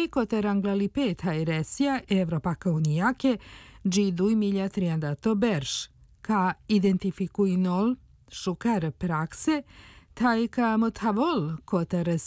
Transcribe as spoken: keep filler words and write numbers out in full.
Kote ranglali peta Iresia Evropaka Uniake, G dui mila triandato bersh, ka identifikuinol shukar prakse, tai ka më të havol kotër